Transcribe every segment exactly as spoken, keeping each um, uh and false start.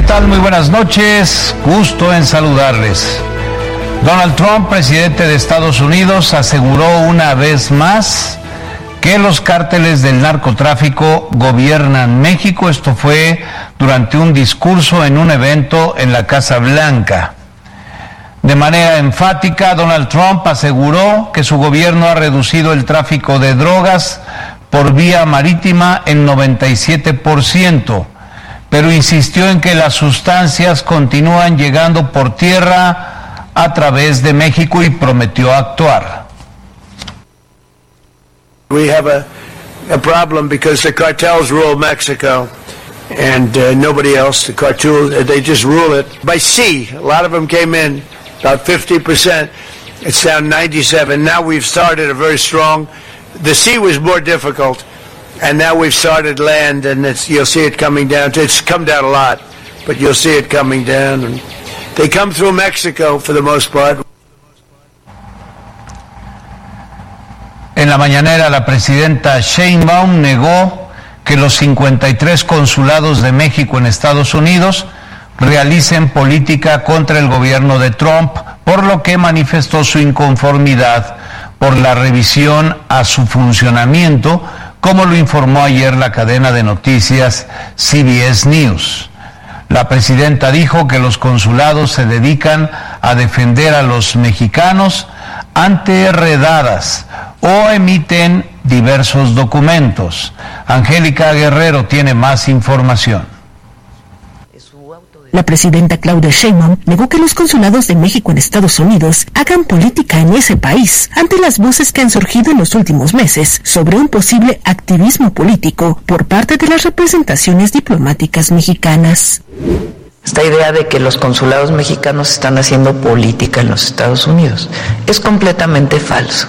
tal? Muy buenas noches, gusto en saludarles. Donald Trump, presidente de Estados Unidos, aseguró una vez más que los cárteles del narcotráfico gobiernan México. Esto fue durante un discurso en un evento en la Casa Blanca. De manera enfática, Donald Trump aseguró que su gobierno ha reducido el tráfico de drogas por vía marítima en noventa y siete por ciento, pero insistió en que las sustancias continúan llegando por tierra a través de México y prometió actuar. We have a, a problem because the cartels rule Mexico and uh, nobody else. The cartel, they just rule it by sea. A lot of them came in, about fifty percent. It's down ninety-seven. Now we've started a very strong. The sea was more difficult, and now we've started land, and it's, you'll see it coming down. It's come down a lot, but you'll see it coming down. And they come through Mexico for the most part. En la mañanera, la presidenta Sheinbaum negó que los cincuenta y tres consulados de México en Estados Unidos realicen política contra el gobierno de Trump, por lo que manifestó su inconformidad por la revisión a su funcionamiento, como lo informó ayer la cadena de noticias C B S News. La presidenta dijo que los consulados se dedican a defender a los mexicanos ante redadas o emiten diversos documentos. Angélica Guerrero tiene más información. La presidenta Claudia Sheinbaum negó que los consulados de México en Estados Unidos hagan política en ese país ante las voces que han surgido en los últimos meses sobre un posible activismo político por parte de las representaciones diplomáticas mexicanas. Esta idea de que los consulados mexicanos están haciendo política en los Estados Unidos es completamente falso.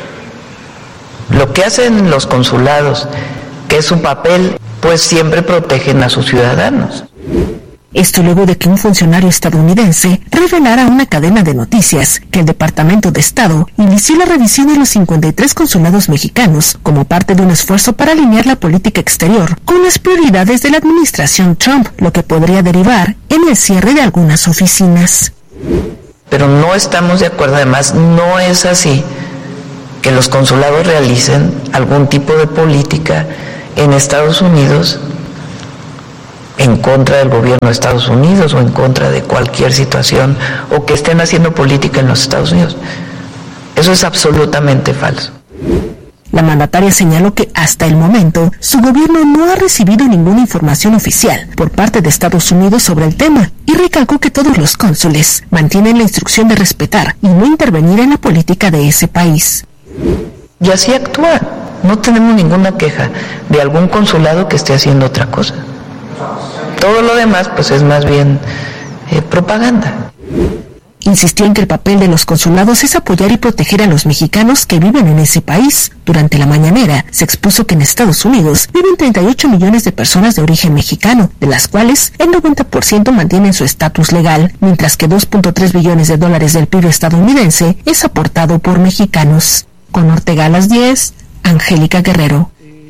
Lo que hacen los consulados, que es su papel, pues siempre protegen a sus ciudadanos. Esto luego de que un funcionario estadounidense revelara a una cadena de noticias que el Departamento de Estado inició la revisión de los cincuenta y tres consulados mexicanos como parte de un esfuerzo para alinear la política exterior con las prioridades de la administración Trump, lo que podría derivar en el cierre de algunas oficinas. Pero no estamos de acuerdo, además no es así que los consulados realicen algún tipo de política en Estados Unidos en contra del gobierno de Estados Unidos o en contra de cualquier situación, o que estén haciendo política en los Estados Unidos. Eso es absolutamente falso. La mandataria señaló que hasta el momento su gobierno no ha recibido ninguna información oficial por parte de Estados Unidos sobre el tema y recalcó que todos los cónsules mantienen la instrucción de respetar y no intervenir en la política de ese país. Y así actúa. No tenemos ninguna queja de algún consulado que esté haciendo otra cosa. Todo lo demás, pues, es más bien eh, propaganda. Insistió en que el papel de los consulados es apoyar y proteger a los mexicanos que viven en ese país. Durante la mañanera, se expuso que en Estados Unidos viven treinta y ocho millones de personas de origen mexicano, de las cuales el noventa por ciento mantienen su estatus legal, mientras que dos punto tres billones de dólares del P I B estadounidense es aportado por mexicanos. Con Ortega a las diez, Angélica Guerrero.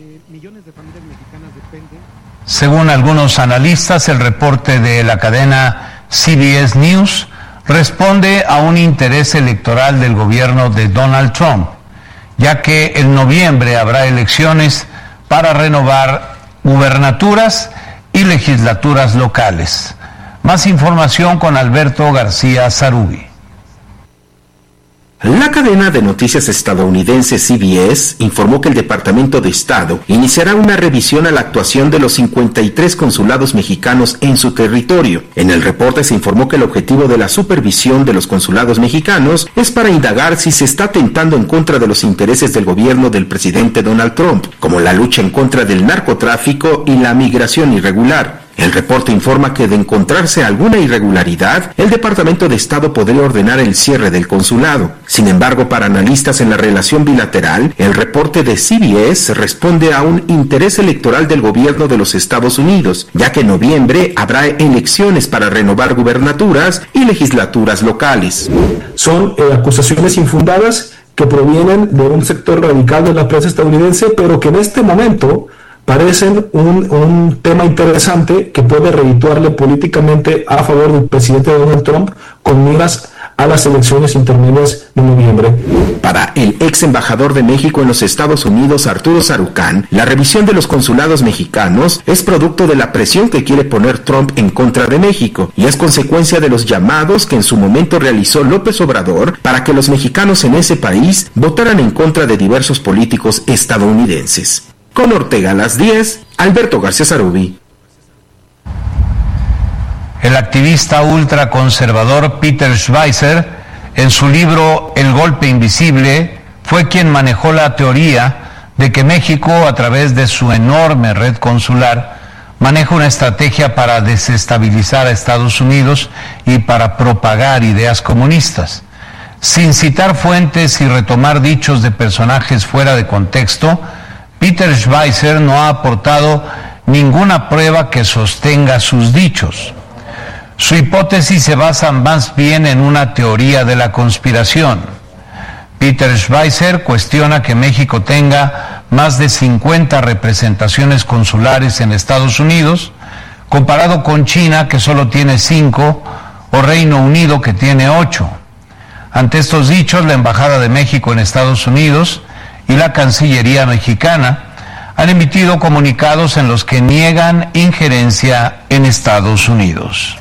Según algunos analistas, el reporte de la cadena C B S News responde a un interés electoral del gobierno de Donald Trump, ya que en noviembre habrá elecciones para renovar gubernaturas y legislaturas locales. Más información con Alberto García Zarubi. La cadena de noticias estadounidense C B S informó que el Departamento de Estado iniciará una revisión a la actuación de los cincuenta y tres consulados mexicanos en su territorio. En el reporte se informó que el objetivo de la supervisión de los consulados mexicanos es para indagar si se está atentando en contra de los intereses del gobierno del presidente Donald Trump, como la lucha en contra del narcotráfico y la migración irregular. El reporte informa que de encontrarse alguna irregularidad, el Departamento de Estado podría ordenar el cierre del consulado. Sin embargo, para analistas en la relación bilateral, el reporte de C B S responde a un interés electoral del gobierno de los Estados Unidos, ya que en noviembre habrá elecciones para renovar gubernaturas y legislaturas locales. Son eh, acusaciones infundadas que provienen de un sector radical de la prensa estadounidense, pero que en este momento parecen un, un tema interesante que puede redituarle políticamente a favor del presidente Donald Trump con miras a las elecciones intermedias de noviembre. Para el ex embajador de México en los Estados Unidos, Arturo Sarucán, la revisión de los consulados mexicanos es producto de la presión que quiere poner Trump en contra de México y es consecuencia de los llamados que en su momento realizó López Obrador para que los mexicanos en ese país votaran en contra de diversos políticos estadounidenses. Con Ortega a las diez, Alberto García Sarubi. El activista ultraconservador Peter Schweizer, en su libro El golpe invisible, fue quien manejó la teoría de que México, a través de su enorme red consular, maneja una estrategia para desestabilizar a Estados Unidos y para propagar ideas comunistas. Sin citar fuentes y retomar dichos de personajes fuera de contexto, Peter Schweizer no ha aportado ninguna prueba que sostenga sus dichos. Su hipótesis se basa más bien en una teoría de la conspiración. Peter Schweizer cuestiona que México tenga más de cincuenta representaciones consulares en Estados Unidos, comparado con China, que solo tiene cinco, o Reino Unido, que tiene ocho. Ante estos dichos, la Embajada de México en Estados Unidos y la Cancillería mexicana han emitido comunicados en los que niegan injerencia en Estados Unidos.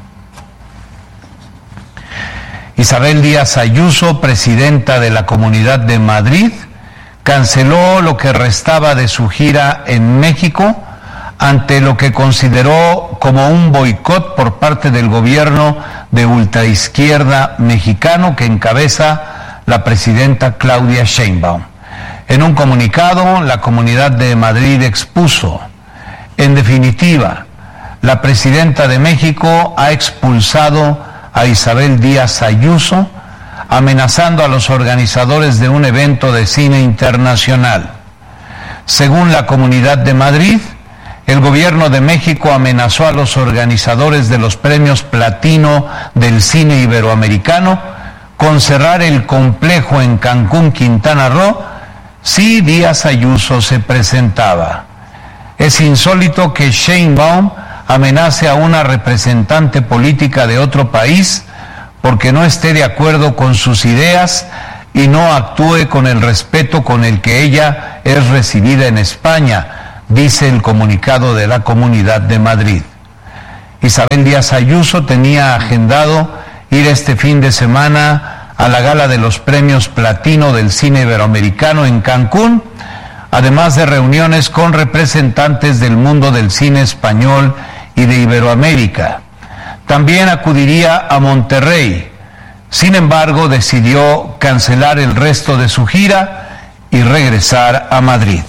Isabel Díaz Ayuso, presidenta de la Comunidad de Madrid, canceló lo que restaba de su gira en México ante lo que consideró como un boicot por parte del gobierno de ultraizquierda mexicano que encabeza la presidenta Claudia Sheinbaum. En un comunicado, la Comunidad de Madrid expuso: en definitiva, la presidenta de México ha expulsado a Isabel Díaz Ayuso, amenazando a los organizadores de un evento de cine internacional. Según la Comunidad de Madrid, el gobierno de México amenazó a los organizadores de los premios Platino del cine iberoamericano con cerrar el complejo en Cancún, Quintana Roo, si Díaz Ayuso se presentaba. Es insólito que Sheinbaum amenace a una representante política de otro país porque no esté de acuerdo con sus ideas y no actúe con el respeto con el que ella es recibida en España, dice el comunicado de la Comunidad de Madrid. Isabel Díaz Ayuso tenía agendado ir este fin de semana a la gala de los premios Platino del cine iberoamericano en Cancún, además de reuniones con representantes del mundo del cine español y de Iberoamérica. También acudiría a Monterrey. Sin embargo, decidió cancelar el resto de su gira y regresar a Madrid.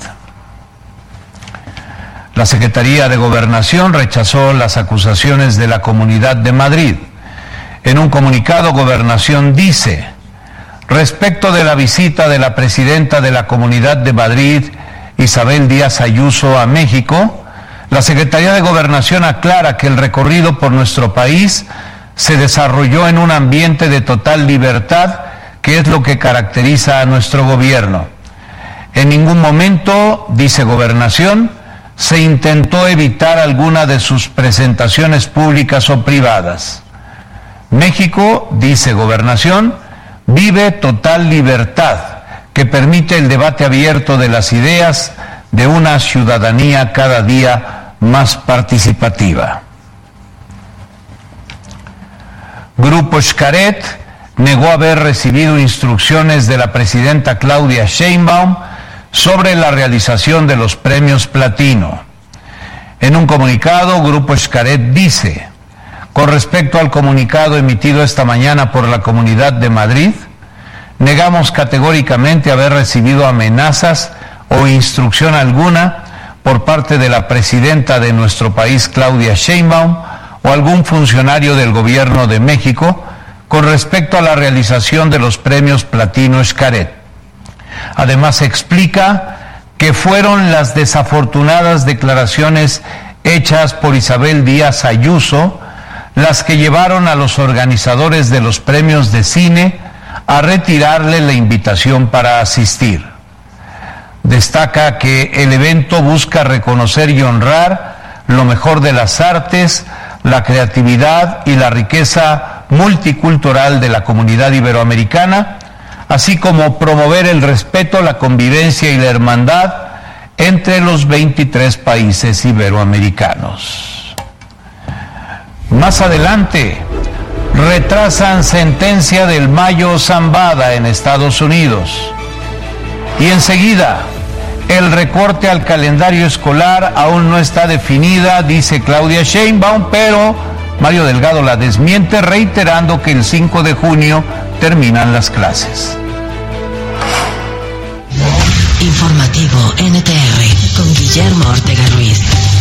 La Secretaría de Gobernación rechazó las acusaciones de la Comunidad de Madrid. En un comunicado, Gobernación dice: respecto de la visita de la presidenta de la Comunidad de Madrid, Isabel Díaz Ayuso, a México, la Secretaría de Gobernación aclara que el recorrido por nuestro país se desarrolló en un ambiente de total libertad, que es lo que caracteriza a nuestro gobierno. En ningún momento, dice Gobernación, se intentó evitar alguna de sus presentaciones públicas o privadas. México, dice Gobernación, vive total libertad, que permite el debate abierto de las ideas de una ciudadanía cada día más participativa. Grupo Xcaret negó haber recibido instrucciones de la presidenta Claudia Sheinbaum sobre la realización de los premios Platino. En un comunicado, Grupo Xcaret dice: con respecto al comunicado emitido esta mañana por la Comunidad de Madrid, negamos categóricamente haber recibido amenazas o instrucción alguna por parte de la presidenta de nuestro país, Claudia Sheinbaum, o algún funcionario del gobierno de México con respecto a la realización de los premios Platino Xcaret. Además, explica que fueron las desafortunadas declaraciones hechas por Isabel Díaz Ayuso las que llevaron a los organizadores de los premios de cine a retirarle la invitación para asistir. Destaca que el evento busca reconocer y honrar lo mejor de las artes, la creatividad y la riqueza multicultural de la comunidad iberoamericana, así como promover el respeto, la convivencia y la hermandad entre los veintitrés países iberoamericanos. Más adelante, retrasan sentencia del Mayo Zambada en Estados Unidos. Y enseguida, el recorte al calendario escolar aún no está definida, dice Claudia Sheinbaum, pero Mario Delgado la desmiente, reiterando que el cinco de junio terminan las clases. Informativo N T R con Guillermo Ortega Ruiz.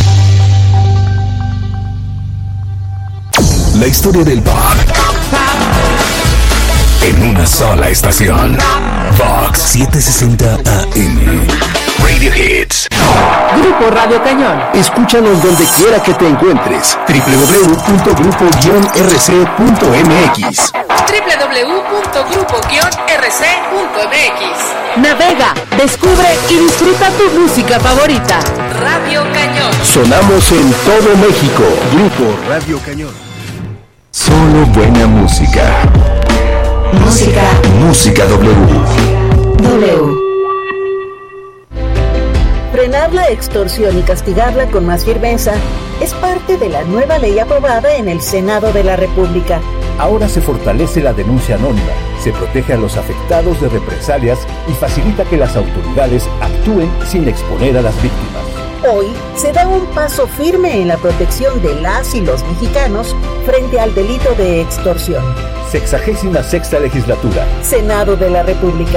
La historia del pop en una sola estación. Vox setecientos sesenta A M. Radio Hits. Grupo Radio Cañón. Escúchanos donde quiera que te encuentres. doble u doble u doble u punto grupo guion r c punto m x. doble u doble u doble u punto grupo guion r c punto m x. Navega, descubre y disfruta tu música favorita. Radio Cañón. Sonamos en todo México. Grupo Radio Cañón. Solo buena música. Música. Música W. W. Frenar la extorsión y castigarla con más firmeza es parte de la nueva ley aprobada en el Senado de la República. Ahora se fortalece la denuncia anónima, se protege a los afectados de represalias y facilita que las autoridades actúen sin exponer a las víctimas. Hoy se da un paso firme en la protección de las y los mexicanos frente al delito de extorsión. Sexagésima sexta legislatura. Senado de la República.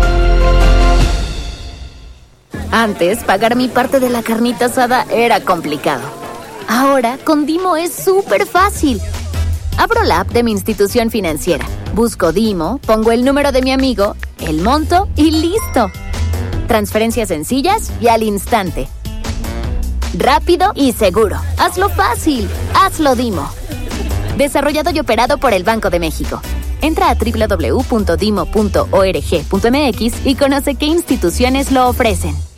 Antes, pagar mi parte de la carnita asada era complicado. Ahora, con Dimo es súper fácil. Abro la app de mi institución financiera, busco Dimo, pongo el número de mi amigo, el monto y listo. Transferencias sencillas y al instante. Rápido y seguro. Hazlo fácil. Hazlo Dimo. Desarrollado y operado por el Banco de México. Entra a doble u doble u doble u punto dimo punto org punto m x y conoce qué instituciones lo ofrecen.